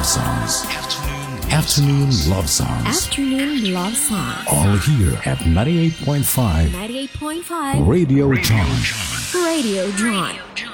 songs. Afternoon love songs. Afternoon love songs. All here at 98.5. 98.5 Radio John. Radio John.